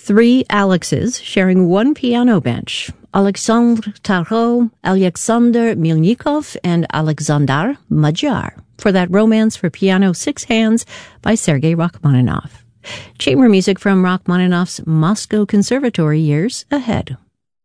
Three Alexes sharing one piano bench. Alexandre Tarot, Alexander Milnikov, and Alexandar Magyar for that Romance for Piano 6 Hands by Sergei Rachmaninoff. Chamber music from Rachmaninoff's Moscow Conservatory years ahead.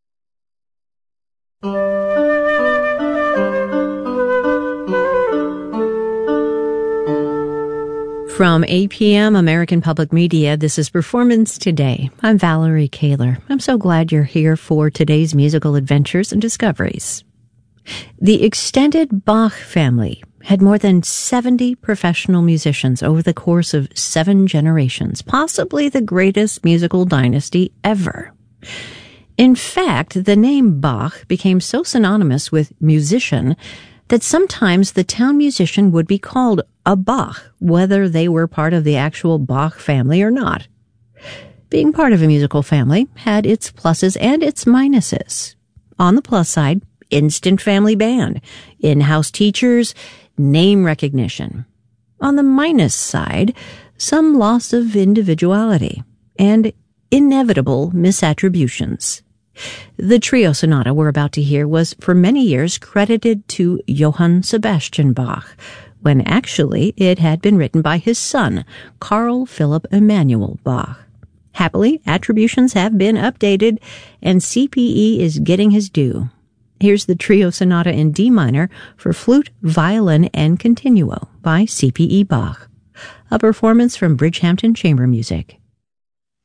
From APM American Public Media, this is Performance Today. I'm Valerie Kaler. I'm so glad you're here for today's musical adventures and discoveries. The extended Bach family had more than 70 professional musicians over the course of 7 generations, possibly the greatest musical dynasty ever. In fact, the name Bach became so synonymous with musician that sometimes the town musician would be called a Bach, whether they were part of the actual Bach family or not. Being part of a musical family had its pluses and its minuses. On the plus side, instant family band, in-house teachers, name recognition. On the minus side, some loss of individuality and inevitable misattributions. The trio sonata we're about to hear was for many years credited to Johann Sebastian Bach, when actually it had been written by his son, Carl Philipp Emanuel Bach. Happily, attributions have been updated, and CPE is getting his due. Here's the trio sonata in D minor for flute, violin, and continuo by CPE Bach. A performance from Bridgehampton Chamber Music.